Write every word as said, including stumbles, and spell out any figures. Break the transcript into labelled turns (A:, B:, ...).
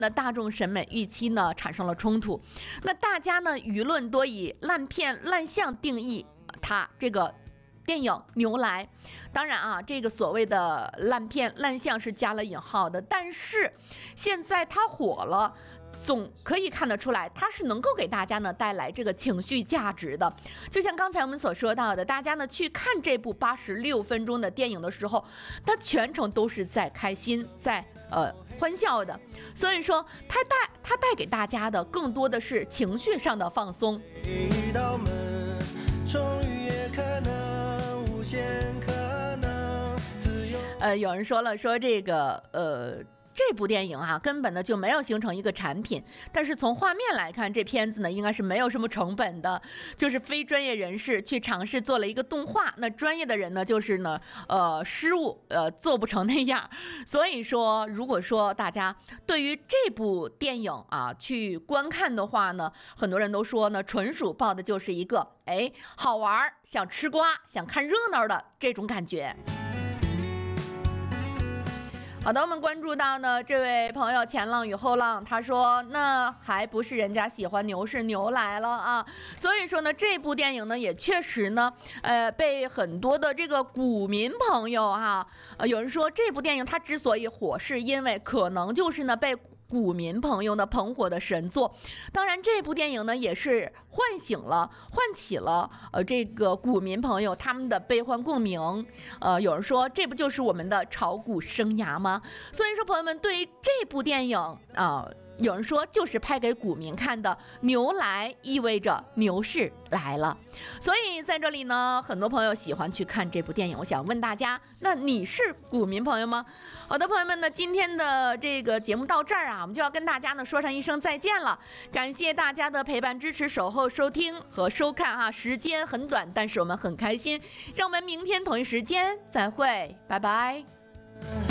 A: 那大众审美预期呢产生了冲突，那大家呢舆论多以烂片烂象定义它这个电影《牛来》。当然啊，这个所谓的烂片烂象是加了引号的，但是现在它火了，总可以看得出来，它是能够给大家呢带来这个情绪价值的。就像刚才我们所说到的，大家呢去看这部八十六分钟的电影的时候，它全程都是在开心，在呃欢笑的。所以说，它带它带给大家的更多的是情绪上的放松。
B: 一道门，终于也可能，无限可能，自由。
A: 呃，有人说了，说这个呃。这部电影啊，根本呢就没有形成一个产品，但是从画面来看，这片子呢应该是没有什么成本的，就是非专业人士去尝试做了一个动画，那专业的人呢就是呢呃失误呃做不成那样。所以说，如果说大家对于这部电影啊去观看的话呢，很多人都说呢纯属抱的就是一个哎好玩，想吃瓜，想看热闹的这种感觉。好的，我们关注到呢，这位朋友前浪与后浪，他说那还不是人家喜欢牛是牛来了啊，所以说呢，这部电影呢也确实呢，呃，被很多的这个股民朋友哈、啊，呃，有人说这部电影它之所以火，是因为可能就是呢被股民朋友呢捧火的神作。当然这部电影呢也是唤醒了唤起了呃这个股民朋友他们的悲欢共鸣。呃有人说这不就是我们的炒股生涯吗？所以说朋友们，对于这部电影啊、呃有人说就是拍给股民看的，牛来意味着牛市来了。所以在这里呢，很多朋友喜欢去看这部电影。我想问大家，那你是股民朋友吗？好的，朋友们呢，今天的这个节目到这儿啊，我们就要跟大家呢说上一声再见了。感谢大家的陪伴、支持、守候、收听和收看哈、啊，时间很短，但是我们很开心。让我们明天同一时间再会，拜拜。